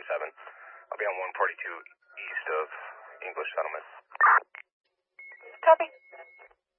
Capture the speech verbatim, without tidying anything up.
seven. I'll be on one forty-two east of English Settlement. Copy.